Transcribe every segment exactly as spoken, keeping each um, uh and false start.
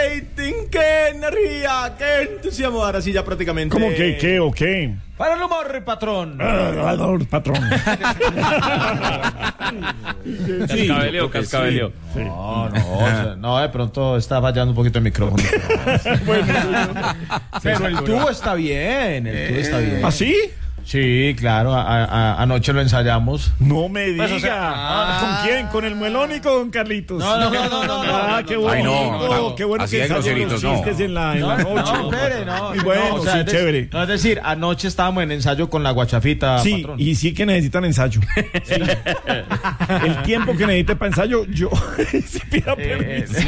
rating, qué energía, qué entusiasmo. Ahora sí, ya prácticamente. ¿Cómo que qué o qué? Para el humor, patrón. Ah, patrón. Cascabeleo, cascabeleo. Sí. No, no, o sea, no, de pronto está fallando un poquito el micrófono. Bueno, pero el tubo está bien, el tubo está bien. ¿Ah, sí? Sí, claro, a, a, anoche lo ensayamos. No me diga. Pues, o sea, ah, ¿con quién? ¿Con el Muelón y con Carlitos? No, no, no, no, no, no. Ah, qué bueno. Ay, no, no, no. Qué bueno Así que de ensayan los groseritos, no. chistes en la, en la No, noche. no, espere, no. Y bueno, no, o sea, sí, es de- chévere. No, es decir, anoche estábamos en ensayo con la guachafita, Sí, patrón. y sí que necesitan ensayo. Sí. El tiempo que necesite para ensayo, yo sí pido Eh, permiso.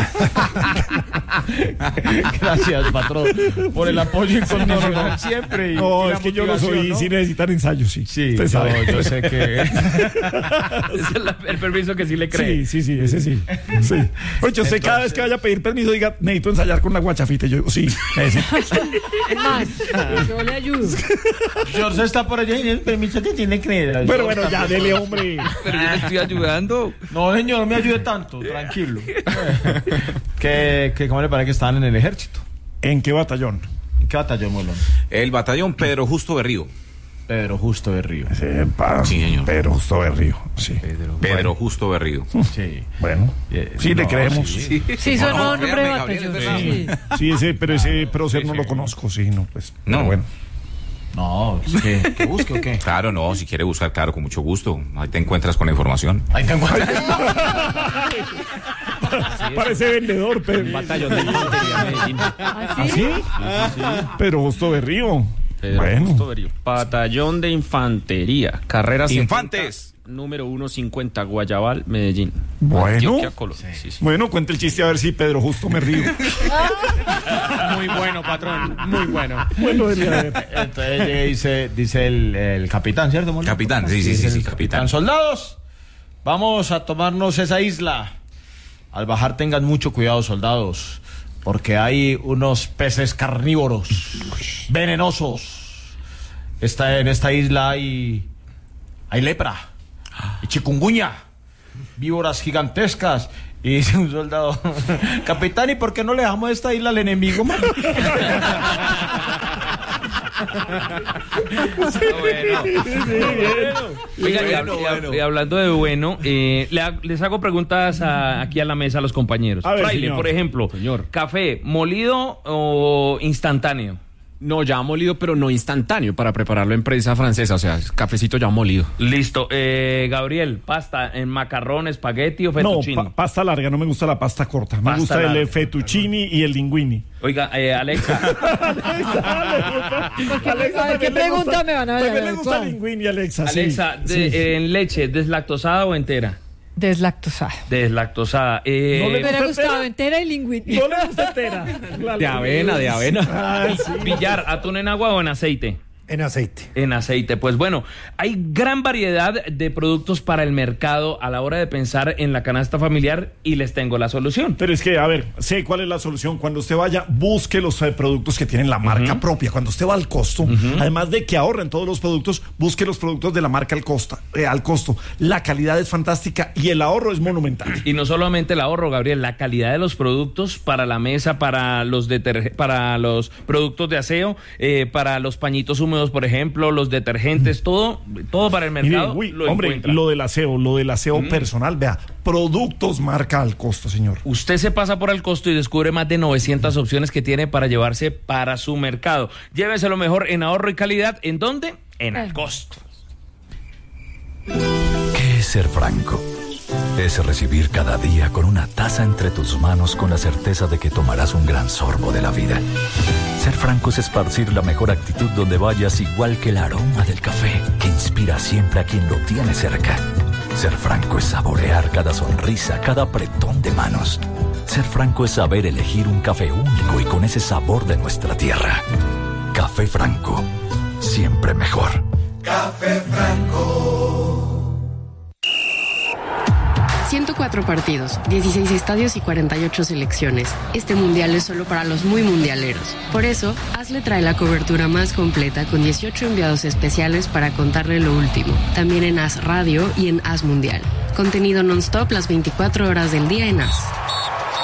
eh, Gracias, patrón, por el apoyo incondicional siempre. Y, No, y la es que yo lo soy motivación, y ¿no? sí necesitan ensayo, sí. Sí, Usted yo, sabe. yo sé que... Ese es la- el permiso que sí le cree. Sí, sí, sí, ese sí. sí. Oye, usted cada vez que vaya a pedir permiso diga, necesito ensayar con la guachafita. Y yo digo, sí, necesito. Es más, yo le ayudo. George está por allá y el permiso que tiene que creer. Bueno, bueno, ya, dele, hombre. Pero yo le estoy ayudando. No, señor, no me ayude tanto, tranquilo. ¿Qué, qué, ¿Cómo le parece que estaban en el ejército? ¿En qué batallón? ¿En qué batallón, Molón? El batallón Pedro Justo Berrío. Pedro Justo de Río. Sepa, Sí, señor. Pero justo de Río, sí. Pedro, Pedro Justo Berrío. Sí. Bueno, Eh, sí, le no, creemos. sí. Sí, Sí, sonó No, nombre de créame, Gabriel, es batallón. verdad. Sí. ese, pero ese prócer no lo conozco, sí, no, pues. No. Pero bueno. No, es que, ¿que busque o qué? Claro, no, si quiere buscar, claro, con mucho gusto. Ahí te encuentras con la información. Ahí te encuentras. Parece vendedor, pero. Batallón de Infantería Medellín. ¿Ah, sí? ¿Sí? Pero justo de Río. Pedro Bueno. Justo Berrío. Batallón de Infantería. Carrera Infantes. setenta, número ciento cincuenta, Guayabal, Medellín. Bueno. Antioquia, Colombia. Sí, sí. Bueno, cuente el chiste a ver si Pedro justo me río. Muy bueno, patrón. Muy bueno. Bueno, dele, a ver. Entonces llega y dice, dice el, el capitán, ¿cierto, Molón? Capitán, sí, sí, sí, Dice sí, el capitán. Soldados, vamos a tomarnos esa isla. Al bajar tengan mucho cuidado, soldados, porque hay unos peces carnívoros, venenosos. Está, en esta isla hay, hay lepra, y chikungunya, víboras gigantescas. Y dice un soldado, capitán, ¿y por qué no le dejamos esta isla al enemigo, man? Oiga, y, Bueno, hab- y hab- bueno. y hablando de bueno, eh, le ha- les hago preguntas a- aquí a la mesa a los compañeros. A ver, Fraile, señor. por ejemplo, ¿café molido o instantáneo? No, ya molido, pero no instantáneo para prepararlo en prensa francesa. O sea, es cafecito ya molido. Listo. Eh, Gabriel, pasta en macarrón, espagueti o No, fettuccine. pa- pasta larga, no me gusta la pasta corta. Me Pasta gusta el larga. eh, fettuccini y el linguini. Oiga, eh, Alexa. Porque, a ver, ¿qué pregunta me van a También ver? le gusta el linguini, Alexa. sí. Alexa, de- Sí. ¿en leche deslactosada o entera? Deslactosada. Deslactosada. Eh, No le Me hubiera gusta gustado entera? entera y lingüini. No le gusta entera. La- De avena, de avena. Ah, sí. Pillar, ¿atún en agua o en aceite? En aceite. En aceite. Pues bueno, hay gran variedad de productos para el mercado a la hora de pensar en la canasta familiar y les tengo la solución. Pero es que, a ver, sé cuál es la solución. Cuando usted vaya, busque los eh, productos que tienen la marca propia. Cuando usted va al costo, además de que ahorren todos los productos, busque los productos de la marca al, costa, eh, al costo. La calidad es fantástica y el ahorro es monumental. Y no solamente el ahorro, Gabriel, la calidad de los productos para la mesa, para los deterge- para los productos de aseo, eh, para los pañitos húmedos, por ejemplo, los detergentes, todo, todo para el Mire, mercado. uy, lo hombre, encuentra. lo del aseo, lo del aseo personal, vea, productos marca al costo, señor. Usted se pasa por el costo y descubre más de novecientas opciones que tiene para llevarse para su mercado. Llévese lo mejor en ahorro y calidad. ¿En dónde? En el costo. ¿Qué es ser franco? Es recibir cada día con una taza entre tus manos con la certeza de que tomarás un gran sorbo de la vida. Ser franco es esparcir la mejor actitud donde vayas, igual que el aroma del café que inspira siempre a quien lo tiene cerca. Ser franco es saborear cada sonrisa, cada apretón de manos. Ser franco es saber elegir un café único y con ese sabor de nuestra tierra. Café Franco, siempre mejor. Café Franco. ciento cuatro partidos, dieciséis estadios y cuarenta y ocho selecciones. Este mundial es solo para los muy mundialeros. Por eso, Hazle trae la cobertura más completa con dieciocho enviados especiales para contarle lo último. También en Haz Radio y en Haz Mundial. Contenido non-stop las veinticuatro horas del día en Haz.